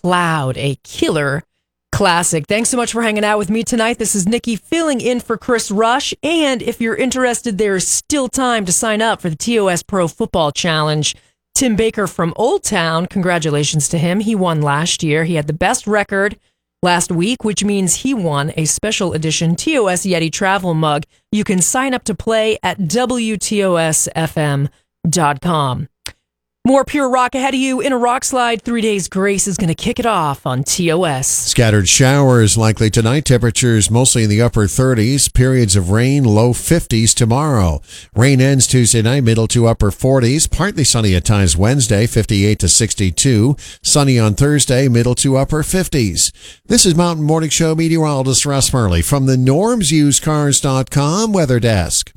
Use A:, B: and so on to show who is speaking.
A: Cloud, a killer classic. Thanks so much for hanging out with me tonight. This is Nikki filling in for Chris Rush. And if you're interested, there's still time to sign up for the TOS Pro Football Challenge. Tim Baker from Old Town, congratulations to him. He won last year. He had the best record last week, which means he won a special edition TOS Yeti travel mug. You can sign up to play at WTOSFM.com. More pure rock ahead of you in a rock slide. 3 days grace is going to kick it off on TOS.
B: Scattered showers likely tonight. Temperatures mostly in the upper 30s. Periods of rain, low 50s tomorrow. Rain ends Tuesday night, middle to upper 40s. Partly sunny at times Wednesday, 58 to 62. Sunny on Thursday, middle to upper 50s. This is Mountain Morning Show meteorologist Russ Murley from the NormsUseCars.com weather desk.